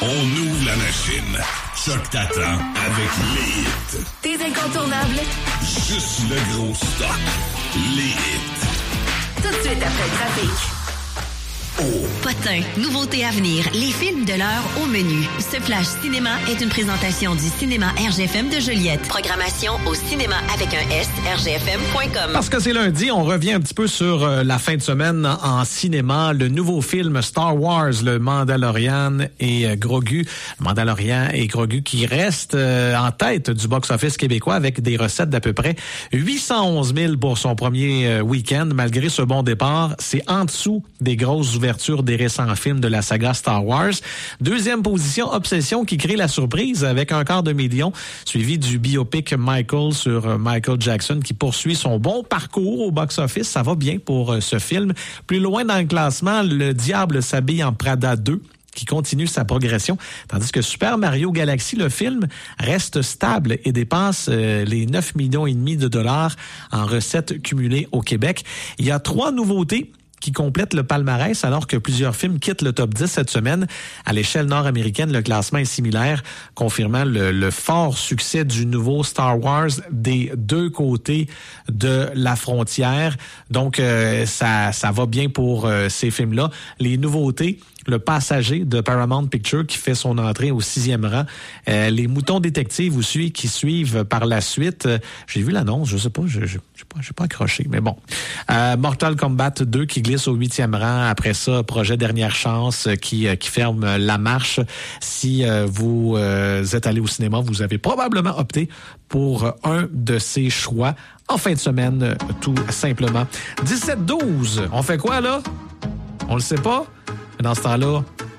On ouvre la machine. Choc t'attend avec les hits. Tes incontournables. Juste le gros stock. Les hits. Tout de suite après le trafic. Potin, nouveauté à venir, les films de l'heure au menu. Ce flash cinéma est une présentation du cinéma RGFM de Joliette. Programmation au cinéma avec un S, rgfm.com. Parce que c'est lundi, on revient un petit peu sur la fin de semaine en cinéma. Le nouveau film Star Wars, le Mandalorian et Grogu. Le Mandalorian et Grogu qui restent en tête du box-office québécois avec des recettes d'à peu près 811 000 pour son premier week-end. Malgré ce bon départ, c'est en dessous des grosses ouvertures des récents films de la saga Star Wars. Deuxième position, Obsession, qui crée la surprise avec 250 000, suivi du biopic Michael sur Michael Jackson, qui poursuit son bon parcours au box-office. Ça va bien pour ce film. Plus loin dans le classement, Le Diable s'habille en Prada 2, qui continue sa progression, tandis que Super Mario Galaxy, le film, reste stable et dépasse les 9,5 millions de dollars en recettes cumulées au Québec. Il y a 3 nouveautés qui complète le palmarès alors que plusieurs films quittent le top 10 cette semaine. À l'échelle nord-américaine, le classement est similaire, confirmant le fort succès du nouveau Star Wars des deux côtés de la frontière. Donc, ça va bien pour ces films-là. Les nouveautés, Le Passager de Paramount Pictures qui fait son entrée au 6e rang. Les Moutons détectives aussi qui suivent par la suite. J'ai vu l'annonce, je sais pas, j'ai pas accroché, mais bon. Mortal Kombat 2 qui glisse au 8e rang. Après ça, Projet Dernière Chance qui ferme la marche. Si vous êtes allé au cinéma, vous avez probablement opté pour un de ces choix en fin de semaine, tout simplement. 17-12, on fait quoi là? On le sait pas? Dans ce temps-là,